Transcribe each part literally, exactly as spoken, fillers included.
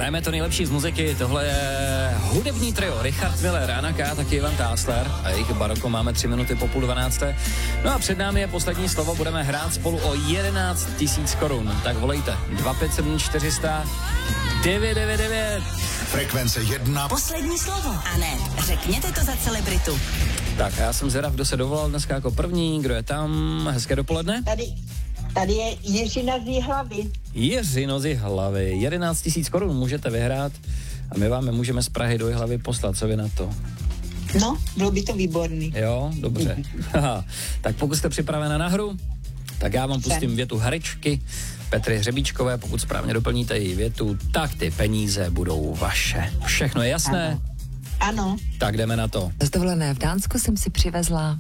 Hrajeme to nejlepší z muziky, tohle je hudební trio Richard Miller, Anna K, taky Ivan Tásler a jejich baroko máme tři minuty po půl dvanácté. No a před námi je poslední slovo, budeme hrát spolu o jedenáct tisíc korun, tak volejte dva pět sedm čtyři sta devět devět devět. Frekvence jedna. Poslední slovo. A ne, řekněte to za celebritu. Tak já jsem zvědav, kdo se dovolal dneska jako první, kdo je tam, hezké dopoledne. Tady, tady je Jiřina z Jihlavy. Jiřino z Jihlavy, jedenáct tisíc korun můžete vyhrát a my vám je můžeme z Prahy do Jihlavy poslat, co vy na to? No, bylo by to výborný. Jo, dobře. Tak pokud jste připravena na hru, tak já vám pustím větu herečky Petry Hřebíčkové, pokud správně doplníte její větu, tak ty peníze budou vaše. Všechno je jasné? Ano. Ano. Tak jdeme na to. Z dovolené v Dánsku jsem si přivezla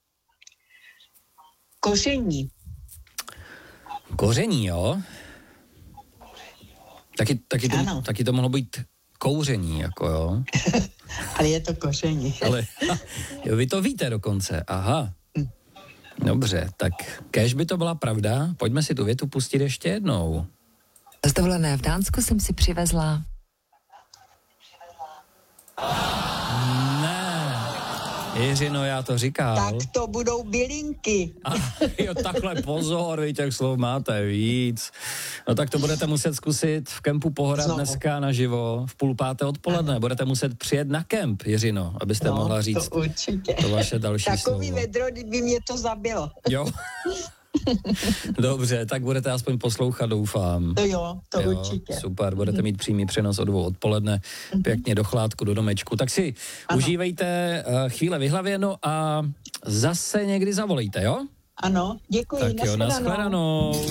Koření. Koření, jo? Taky, taky, to, Ano. taky to mohlo být kouření, jako jo? Ale je to koření. Ale jo, vy to víte dokonce, aha. Dobře, tak kéž by to byla pravda, pojďme si tu větu pustit ještě jednou. Z dovolené v Dánsku jsem si přivezla Ne, Jiřino, já to říkal. Tak to budou bylinky. A, jo, takhle pozor, vy těch slov máte víc. No tak to budete muset zkusit v kempu Pohoda Znovu. dneska naživo v půl páté odpoledne. Ano. Budete muset přijet na kemp, Jiřino, abyste No, mohla říct to určitě. to vaše další Takový slovo. vedro, kdyby mě to zabilo. Jo. Dobře, tak budete aspoň poslouchat, doufám. To jo, to jo, určitě. Super, budete mít přímý přenos o dvou odpoledne, pěkně do chládku, do domečku. Tak si ano. užívejte uh, chvíle v Jihlavě, no a zase někdy zavolejte, jo? Ano, děkuji. Tak jo, nashledanou. nashledanou.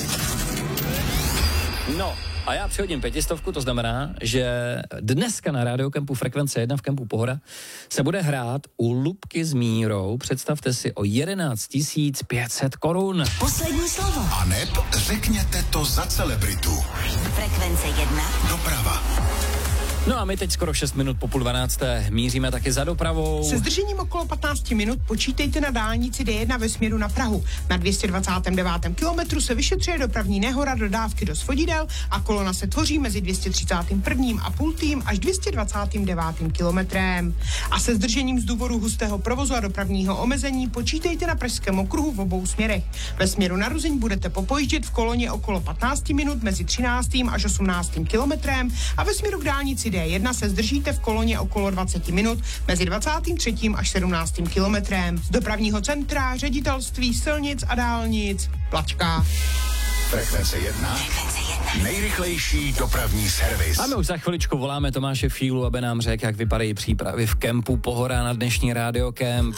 No, a já přihodím pětistovku, to znamená, že dneska na Radiokempu Frekvence jedna v kempu Pohoda se bude hrát u Lubky s Mírou. Představte si o jedenáct tisíc pět set korun. Poslední slovo. A neb řekněte to za celebritu. Frekvence jedna. Doprava. No a my teď skoro šest minut po půl dvanácté míříme taky za dopravou. Se zdržením okolo patnáct minut počítejte na dálnici D jedna ve směru na Prahu. Na dvě stě dvacátém devátém kilometru se vyšetřuje dopravní nehoda dodávky do Svodidel a kolona se tvoří mezi dvě stě třicátým prvním a půltým až dvě stě dvacátým devátým kilometrem. A se zdržením z důvodu hustého provozu a dopravního omezení počítejte na Pražském okruhu v obou směrech. Ve směru na Ruzyň budete popojíždět v koloně okolo patnáct minut mezi třináctým až osmnáctým kilometrem a ve směru k dálnici D jedna se zdržíte v koloně okolo dvacet minut mezi dvacátým třetím až sedmnáctým kilometrem. Z dopravního centra, ředitelství silnic a dálnic Plačka. Frekvence jedna. Nejrychlejší dopravní servis. A my už za chviličku voláme Tomáše Fílu, aby nám řekl, jak vypadají přípravy v kempu Pohoda na dnešní Radiokemp.